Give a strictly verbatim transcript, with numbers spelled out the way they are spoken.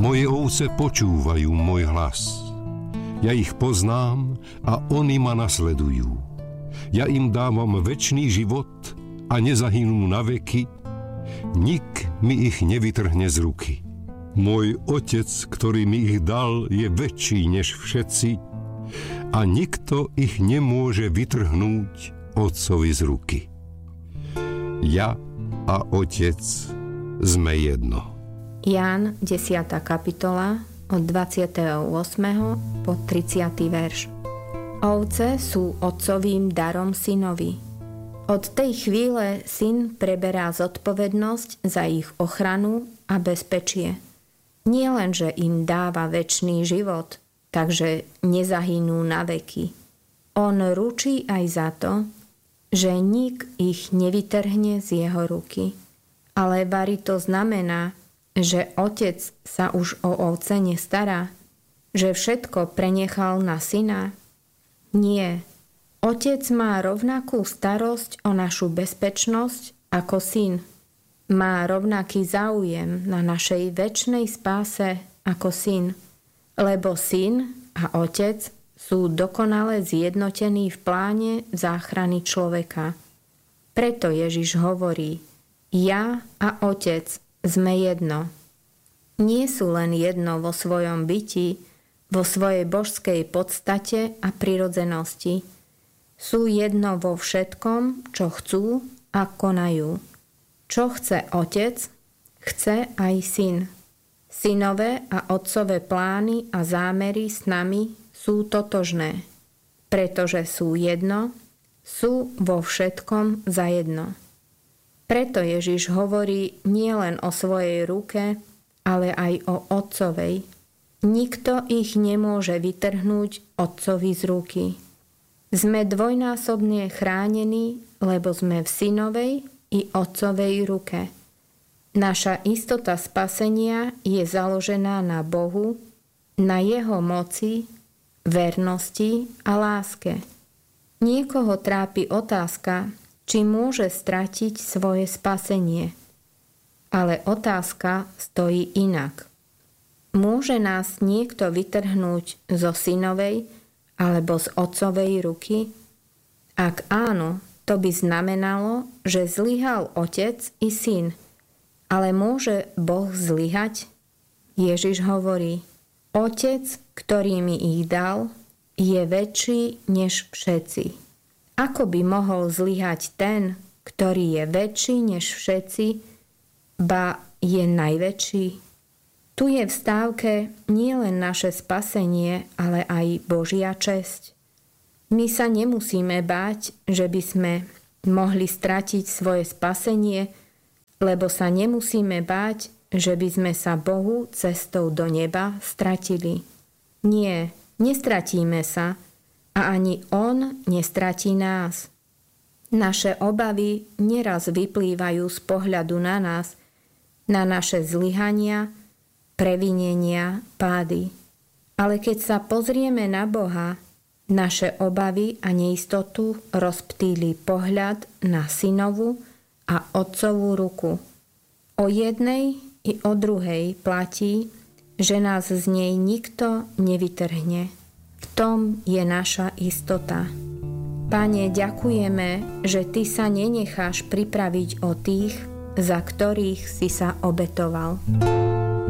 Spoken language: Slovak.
Moje ovce počúvajú môj hlas. Ja ich poznám a oni ma nasledujú. Ja im dávam večný život a nezahynú na veky. Nik mi ich nevytrhne z ruky. Môj Otec, ktorý mi ich dal, je väčší než všetci a nikto ich nemôže vytrhnúť Otcovi z ruky. Ja a Otec sme jedno. Ján, desiata kapitola, od dvadsiateho ôsmeho po tridsiaty verš. Ovce sú otcovým darom synovi. Od tej chvíle syn preberá zodpovednosť za ich ochranu a bezpečie. Nie len, že im dáva večný život, takže nezahynú na veky. On ručí aj za to, že nik ich nevytrhne z jeho ruky. Ale vari to znamená, že otec sa už o ovce nestará, že všetko prenechal na syna? Nie. Otec má rovnakú starosť o našu bezpečnosť ako syn. Má rovnaký záujem na našej večnej spáse ako syn, lebo syn a otec sú dokonale zjednotení v pláne záchrany človeka. Preto Ježiš hovorí: ja a otec sme jedno. Nie sú len jedno vo svojom byti, vo svojej božskej podstate a prirodzenosti. Sú jedno vo všetkom, čo chcú a konajú. Čo chce otec, chce aj syn. Synové a otcové plány a zámery s nami sú totožné. Pretože sú jedno, sú vo všetkom zajedno. Preto Ježiš hovorí nielen o svojej ruke, ale aj o otcovej. Nikto ich nemôže vytrhnúť otcovi z ruky. Sme dvojnásobne chránení, lebo sme v synovej i otcovej ruke. Naša istota spasenia je založená na Bohu, na jeho moci, vernosti a láske. Niekoho trápi otázka, či môže stratiť svoje spasenie. Ale otázka stojí inak. Môže nás niekto vytrhnúť zo synovej alebo z otcovej ruky? Ak áno, to by znamenalo, že zlyhal otec i syn. Ale môže Boh zlyhať? Ježiš hovorí: Otec, ktorý mi ich dal, je väčší než všetci. Ako by mohol zlyhať ten, ktorý je väčší než všetci, ba je najväčší? Tu je v stávke nielen naše spasenie, ale aj Božia česť. My sa nemusíme báť, že by sme mohli stratiť svoje spasenie, lebo sa nemusíme báť, že by sme sa Bohu cestou do neba stratili. Nie, nestratíme sa a ani On nestratí nás. Naše obavy neraz vyplývajú z pohľadu na nás, na naše zlyhania, previnenia, pády. Ale keď sa pozrieme na Boha, naše obavy a neistotu rozptýli pohľad na synovu a otcovú ruku. O jednej i o druhej platí, že nás z nej nikto nevytrhne. V tom je naša istota. Pane, ďakujeme, že Ty sa nenecháš pripraviť o tých, za ktorých si sa obetoval.